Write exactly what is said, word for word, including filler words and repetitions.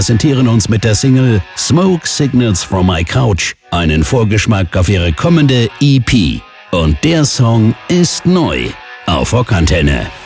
präsentieren uns mit der Single Smoke Signals from My Couch einen Vorgeschmack auf ihre kommende E P. Und der Song ist neu auf Rockantenne.